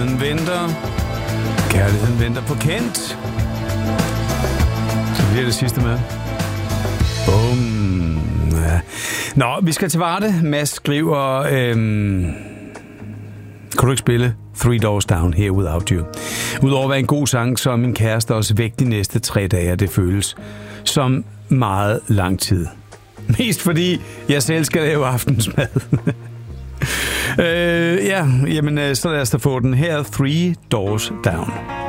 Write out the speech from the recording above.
Kærligheden venter på Kent. Så bliver det sidste med. Bum. Ja. Nå, vi skal til Varde. Mads skriver... Kan du ikke spille Three Doors Down, Here Without You? Udover at være en god sang, så er min kæreste også væk de næste 3 dage, og det føles som meget lang tid. Mest fordi jeg selv skal lave aftensmad. Så lad os da få den her. Three Doors Down.